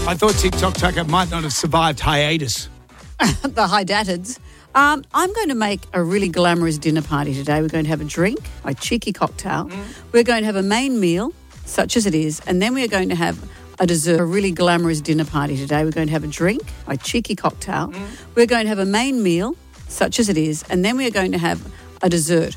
I thought TikTok Tucker might not have survived hiatus. The Hydatids. I'm going to make a really glamorous dinner party today. We're going to have a drink, a cheeky cocktail. We're going to have a main meal, such as it is, and then we're going to have a dessert, a really glamorous dinner party today. We're going to have a drink, a cheeky cocktail. We're going to have a main meal, such as it is, and then we're going to have a dessert.